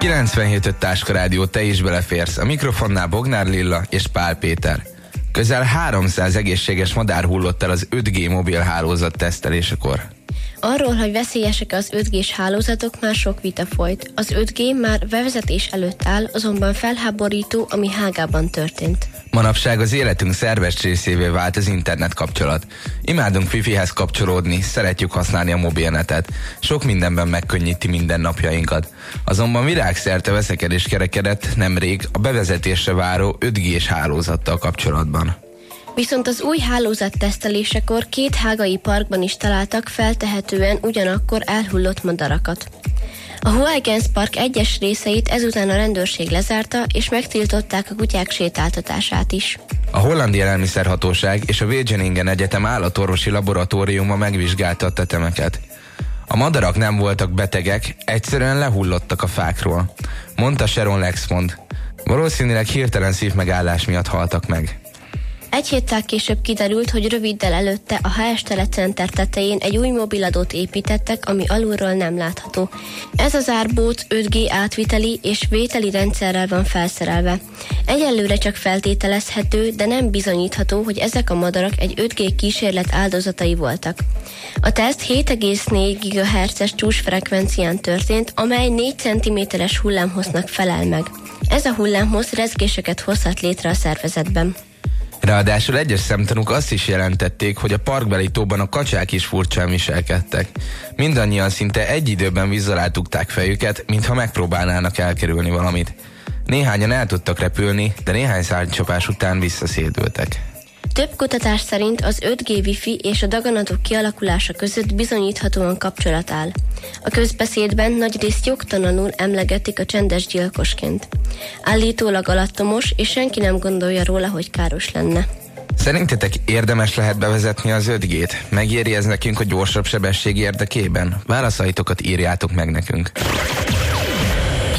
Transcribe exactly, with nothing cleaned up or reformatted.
kilencvenhét öt Táska Rádió, te is beleférsz. A mikrofonnál Bognár Lilla és Pál Péter. Közel háromszáz egészséges madár hullott el az öt G mobil hálózat tesztelésekor. Arról, hogy veszélyesek az öt G-s hálózatok, már sok vita folyt. Az öt G már bevezetés előtt áll, azonban felháborító, ami Hágában történt. Manapság az életünk szerves részévé vált az internet kapcsolat. Imádunk wifi-hez kapcsolódni, szeretjük használni a mobilnetet. Sok mindenben megkönnyíti mindennapjainkat. Azonban világszerte veszekedés kerekedett nemrég a bevezetésre váró öt G-s hálózattal kapcsolatban. Viszont az új hálózat tesztelésekor két hágai parkban is találtak feltehetően ugyanakkor elhullott madarakat. A Huygens Park egyes részeit ezután a rendőrség lezárta, és megtiltották a kutyák sétáltatását is. A Holland Élelmiszerhatóság és a Wageningen Egyetem állatorvosi laboratóriuma megvizsgálta a tetemeket. A madarak nem voltak betegek, egyszerűen lehullottak a fákról, mondta Sharon Lexmond. Valószínűleg hirtelen szívmegállás miatt haltak meg. Egy héttel később kiderült, hogy röviddel előtte a há es Telecenter tetején egy új mobiladót építettek, ami alulról nem látható. Ez az árbóc öt G átviteli és vételi rendszerrel van felszerelve. Egyelőre csak feltételezhető, de nem bizonyítható, hogy ezek a madarak egy öt G kísérlet áldozatai voltak. A teszt hét egész négy gigahertzes csúcsfrekvencián történt, amely négy centiméteres hullámhossznak felel meg. Ez a hullámhossz rezgéseket hozhat létre a szervezetben. Ráadásul egyes szemtanúk azt is jelentették, hogy a parkbeli tóban a kacsák is furcsán viselkedtek. Mindannyian szinte egy időben vízzel átugták fejüket, mintha megpróbálnának elkerülni valamit. Néhányan el tudtak repülni, de néhány szárnycsapás után visszaszédültek. Több kutatás szerint az öt G wifi és a daganatok kialakulása között bizonyíthatóan kapcsolat áll. A közbeszédben nagyrészt jogtalanul emlegetik a csendes gyilkosként. Állítólag alattomos, és senki nem gondolja róla, hogy káros lenne. Szerintetek érdemes lehet bevezetni az öt G-t? Megéri ez nekünk a gyorsabb sebesség érdekében? Válaszaitokat írjátok meg nekünk.